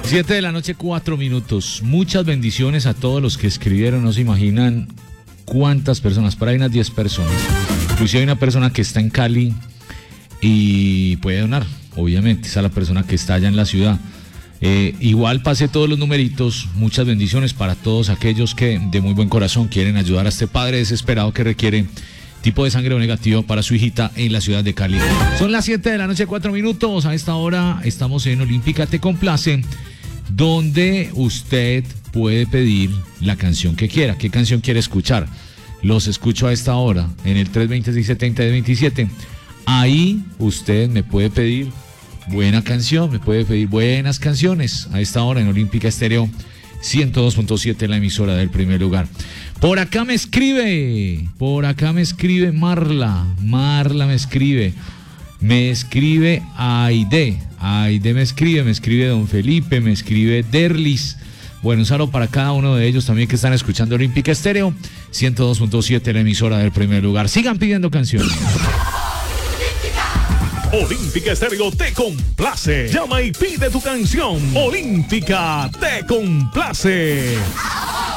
7 de la noche, 4 minutos. Muchas bendiciones a todos los que escribieron. No se imaginan cuántas personas. Por ahí unas 10 personas. Inclusive hay una persona que está en Cali y puede donar, obviamente. Esa es la persona que está allá en la ciudad. Igual pasé todos los numeritos. Muchas bendiciones para todos aquellos que de muy buen corazón quieren ayudar a este padre desesperado que requiere tipo de sangre O negativo para su hijita en la ciudad de Cali. Son las 7 de la noche, 4 minutos. A esta hora estamos en Olímpica Te Complace, donde usted puede pedir la canción que quiera. ¿Qué canción quiere escuchar? Los escucho a esta hora en el 320-670-27. Ahí usted me puede pedir buena canción, me puede pedir buenas canciones a esta hora en Olímpica Estéreo 102.7, la emisora del primer lugar. Por acá me escribe Marla me escribe Aide me escribe Don Felipe, me escribe Derlis. Bueno, un saludo para cada uno de ellos también que están escuchando Olímpica Estéreo 102.7, la emisora del primer lugar. Sigan pidiendo canciones. Olímpica Estéreo te complace. Llama y pide tu canción. Olímpica te complace.